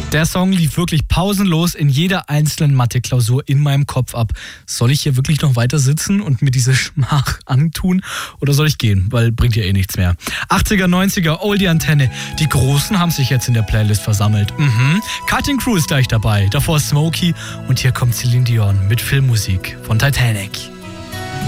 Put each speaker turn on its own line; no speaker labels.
Der Song lief wirklich pausenlos in jeder einzelnen Mathe-Klausur in meinem Kopf ab. Soll ich hier wirklich noch weiter sitzen und mir diese Schmach antun? Oder soll ich gehen? Weil bringt ja eh nichts mehr. 80er, 90er, Oldie-Antenne. Die Großen haben sich jetzt in der Playlist versammelt. Cutting Crew ist gleich dabei. Davor Smokey. Und hier kommt Celine Dion mit Filmmusik von Titanic.